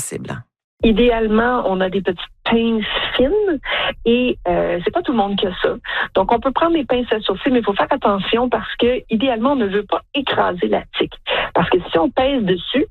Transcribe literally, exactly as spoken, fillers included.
possible? Idéalement, on a des petites pinces fines et euh, c'est pas tout le monde qui a ça. Donc, on peut prendre des pinces à sourcils, mais il faut faire attention parce que idéalement, on ne veut pas écraser la tique. Parce que si on pèse dessus,